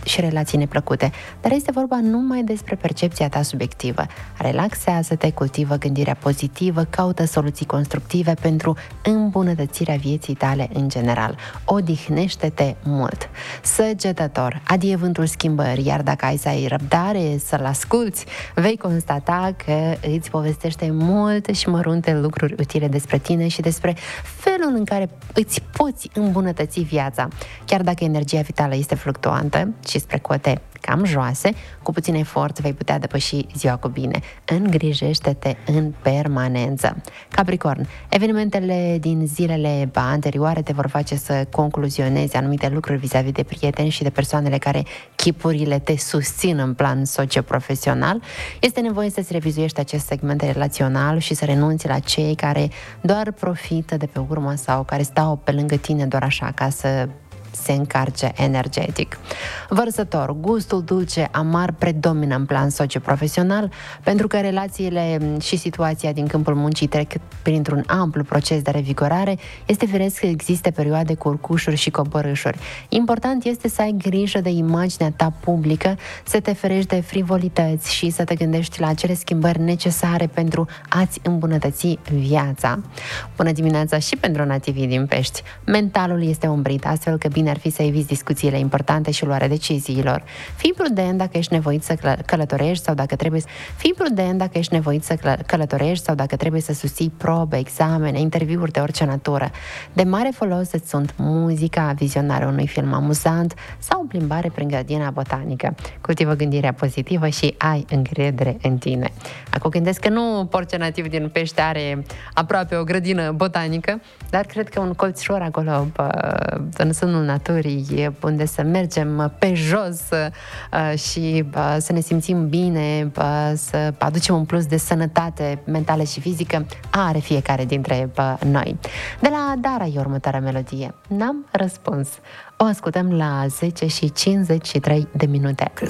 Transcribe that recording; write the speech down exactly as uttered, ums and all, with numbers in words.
și relații neplăcute, dar este vorba numai despre percepția ta subiectivă. Relaxează-te, cultivă gândirea pozitivă, caută soluții constructive pentru îmbunătățirea vieții tale în general. Odihnește-te mult. Săgetător, adie vântul schimbări, iar dacă ai să ai răbdare să-l asculți, vei constata că îți povestește multe și mărunte lucruri utile despre tine și despre felul în care îți poți îmbunătăți viața. Chiar dacă energia vitală este fluctuantă și spre cote cam joase, cu puțin efort vei putea depăși ziua cu bine. Îngrijește-te în permanență. Capricorn, evenimentele din zilele anterioare te vor face să concluzionezi anumite lucruri vis-a-vis de prieteni și de persoanele care chipurile te susțin în plan socioprofesional. Este nevoie să-ți revizuiești acest segment relațional și să renunți la cei care doar profită de pe urmă sau care stau pe lângă tine doar așa ca să se încarce energetic. Vărsător, gustul dulce, amar predomină în plan socioprofesional pentru că relațiile și situația din câmpul muncii trec printr-un amplu proces de revigorare. Este firesc că existe perioade cu urcușuri și coborâșuri. Important este să ai grijă de imaginea ta publică, să te ferești de frivolități și să te gândești la acele schimbări necesare pentru a-ți îmbunătăți viața. Bună dimineața și pentru nativii din Pești. Mentalul este umbrit, astfel că bine ar fi să eviți discuțiile importante și luarea deciziilor. Fii prudent dacă ești nevoit să călătorești sau dacă trebuie Fii prudent dacă ești nevoit să călătorești sau dacă trebuie să susții probe, examene, interviuri de orice natură. De mare folos îți sunt muzica, vizionarea unui film amuzant sau o plimbare prin grădina botanică. Cultivă gândirea pozitivă și ai încredere în tine. Acum gândesc că nu orice nativ din Pești are aproape o grădină botanică, dar cred că un colțișor acolo în sânul naturii, unde să mergem pe jos uh, și uh, să ne simțim bine, uh, să aducem un plus de sănătate mentală și fizică, are fiecare dintre uh, noi. De la Dara e următoarea melodie. N-am răspuns. O ascultăm la zece și cincizeci și trei de minute.